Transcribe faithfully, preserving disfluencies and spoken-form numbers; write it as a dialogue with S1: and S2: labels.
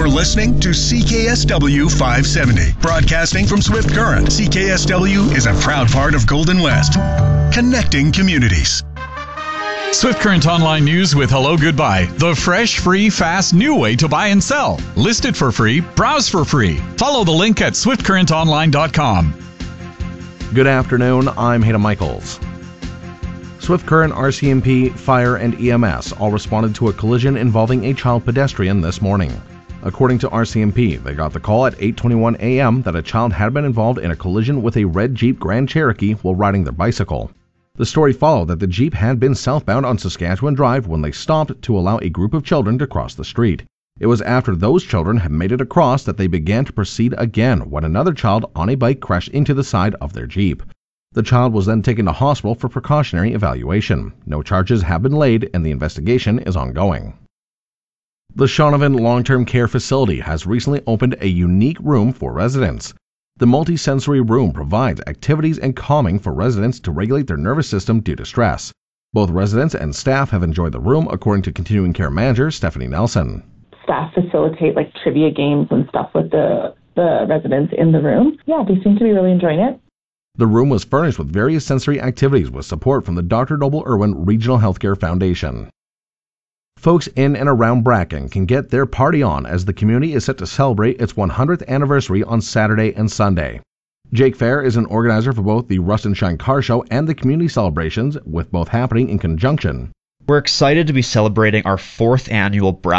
S1: listening to C K S W five seventy. Broadcasting from Swift Current, C K S W is a proud part of Golden West. Connecting communities.
S2: Swift Current Online News with Hello Goodbye. The fresh, free, fast, new way to buy and sell. List it for free. Browse for free. Follow the link at swift current online dot com.
S3: Good afternoon. I'm Hayden Michaels. Swift Current, R C M P, Fire, and E M S all responded to a collision involving a child pedestrian this morning. According to R C M P, they got the call at eight twenty-one a.m. that a child had been involved in a collision with a red Jeep Grand Cherokee while riding their bicycle. The story followed that the Jeep had been southbound on Saskatchewan Drive when they stopped to allow a group of children to cross the street. It was after those children had made it across that they began to proceed again when another child on a bike crashed into the side of their Jeep. The child was then taken to hospital for precautionary evaluation. No charges have been laid and the investigation is ongoing. The Shaunavon Long-Term Care Facility has recently opened a unique room for residents. The multi-sensory room provides activities and calming for residents to regulate their nervous system due to stress. Both residents and staff have enjoyed the room, according to Continuing Care Manager Stephanie Nelson.
S4: Staff facilitate like trivia games and stuff with the, the residents in the room. Yeah, they seem to be really enjoying it.
S3: The room was furnished with various sensory activities with support from the Doctor Noble Irwin Regional Healthcare Foundation. Folks in and around Bracken can get their party on as the community is set to celebrate its one hundredth anniversary on Saturday and Sunday. Jake Fair is an organizer for both the Rust and Shine Car Show and the community celebrations, with both happening in conjunction.
S5: We're excited to be celebrating our fourth annual Bracken